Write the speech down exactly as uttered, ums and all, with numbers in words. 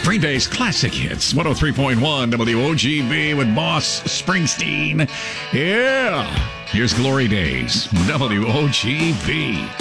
Green Day's classic hits, one oh three point one W O G B with Boss Springsteen. Yeah, here's Glory Days, W O G B.